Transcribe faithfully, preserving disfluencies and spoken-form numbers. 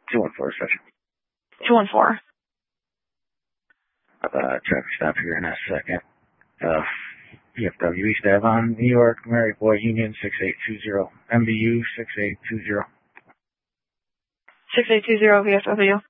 two one four, session. two one four. Uh, traffic stop here in a second. Uh, P F W East Avon, New York, Mary Boy Union six eight two zero, M B U six eight two zero. six eight two zero V F W.